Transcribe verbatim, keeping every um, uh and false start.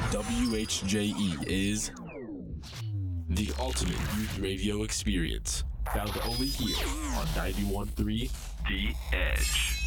W H J E is the ultimate youth radio experience, found only here on ninety-one point three The Edge.